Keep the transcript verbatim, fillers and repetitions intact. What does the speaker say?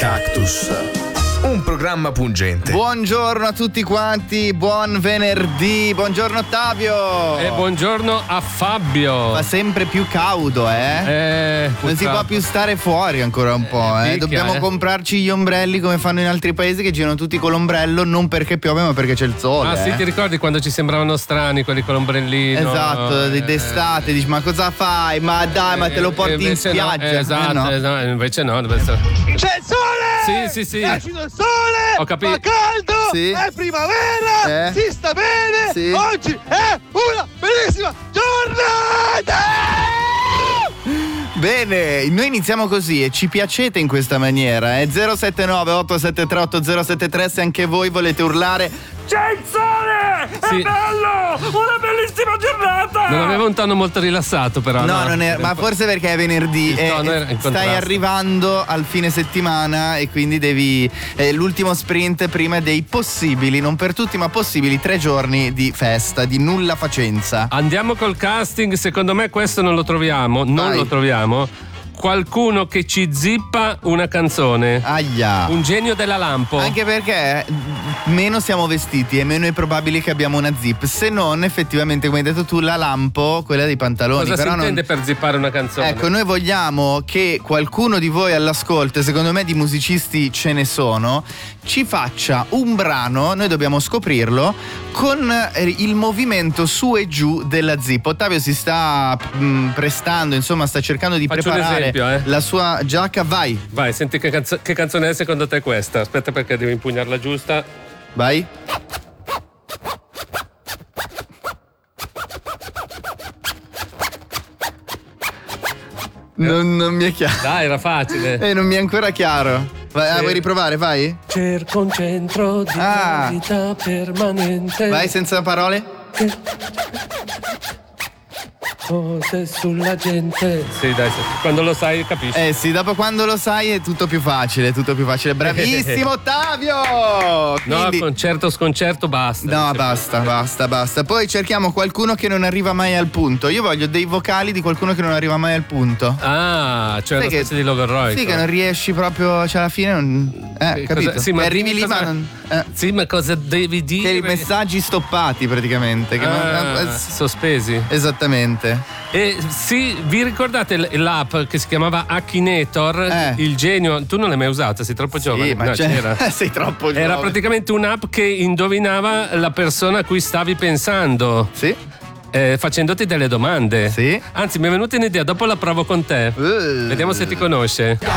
Cactus, un programma pungente. Buongiorno a tutti quanti, buon venerdì, buongiorno Ottavio. E buongiorno a Fabio. Fa sempre più caudo, eh? Eh, non si può più stare fuori ancora un po', eh? Picchia, Dobbiamo eh. comprarci gli ombrelli come fanno in altri paesi che girano tutti con l'ombrello, non perché piove ma perché c'è il sole. Ah, eh? sì, ti ricordi quando ci sembravano strani quelli con l'ombrellino? Esatto, eh, d'estate dici ma cosa fai? Ma dai, ma te lo porti in invece no, spiaggia? esatto, Eh, no. esatto, invece no, deve essere... C'è il sole! Sì, sì, sì. È uscito il sole! Ho capito. Fa caldo! Sì. È primavera! Eh. Si sta bene! Sì. Oggi è una bellissima giornata! Bene, noi iniziamo così e ci piacete in questa maniera, eh? zero sette nove otto sette tre otto zero sette tre se anche voi volete urlare. C'è il sole! Sì. È bello! Una bellissima giornata! Non aveva un tono molto rilassato però. No, non è, ma forse perché è venerdì Il e tono era in stai contrasto. arrivando al fine settimana e quindi devi è l'ultimo sprint prima dei possibili, non per tutti ma possibili tre giorni di festa, di nulla facenza. Andiamo col casting, secondo me questo non lo troviamo, non Vai. lo troviamo. Qualcuno che ci zippa una canzone. Aia. Un genio della lampo. Anche perché meno siamo vestiti e meno è probabile che abbiamo una zip, se non effettivamente come hai detto tu la lampo, quella dei pantaloni. Cosa però si non... intende per zippare una canzone? Ecco, noi vogliamo che qualcuno di voi all'ascolto, e secondo me di musicisti ce ne sono, ci faccia un brano, noi dobbiamo scoprirlo, con il movimento su e giù della zip. Ottavio si sta mh, prestando, insomma sta cercando di Faccio un preparare esempio, eh. la sua giacca, vai, Vai, senti che, canzo- che canzone è secondo te questa? Aspetta perché devo impugnarla giusta. vai. Non, non mi è chiaro. Dai, era facile. Eh, non mi è ancora chiaro. Vai, ah, Sì. vuoi riprovare? Vai. Cerco un centro di Ah. vita permanente. Vai senza parole. Forte sulla gente. Sì, dai, sì. Quando lo sai capisci. Eh sì, dopo quando lo sai è tutto più facile, tutto più facile. Bravissimo Ottavio! No, Quindi- concerto sconcerto basta. No, Dice- basta, basta, basta. Poi cerchiamo qualcuno che non arriva mai al punto. Io voglio dei vocali di qualcuno che non arriva mai al punto. Ah, cioè Sai una che- specie di logorroico. Sì, che non riesci proprio, cioè alla fine non... Eh, Sì, capito? cosa- sì, ma E arrivi lì cosa- ma non... eh. Sì, ma cosa devi dire? Che i messaggi stoppati praticamente. Che non- Ah, eh, eh, sospesi. Esattamente. E sì, vi ricordate l- l'app che si chiamava Akinator? Eh. Il genio, tu non l'hai mai usata, sei troppo giovane. Sì, ma No, c'è- c'era. sei troppo giovane. Era praticamente un'app che indovinava la persona a cui stavi pensando, Sì. eh, facendoti delle domande. Sì. Anzi, mi è venuta un'idea, dopo la provo con te. Uh. Vediamo se ti conosce.